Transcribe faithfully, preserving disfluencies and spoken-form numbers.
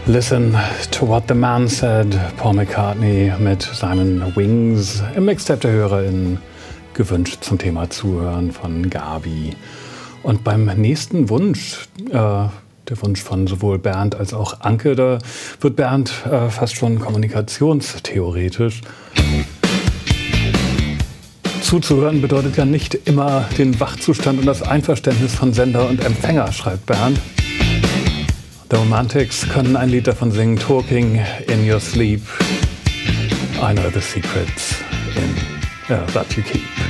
Listen to What the Man Said, Paul McCartney mit seinen Wings im Mixtape der HörerInnen, gewünscht zum Thema Zuhören von Gabi. Und beim nächsten Wunsch, äh, der Wunsch von sowohl Bernd als auch Anke, da wird Bernd äh, fast schon kommunikationstheoretisch. Zuzuhören bedeutet ja nicht immer den Wachzustand und das Einverständnis von Sender und Empfänger, schreibt Bernd. The Romantics können ein Lied davon singen, Talking in Your Sleep. I know the secrets in, uh, that you keep.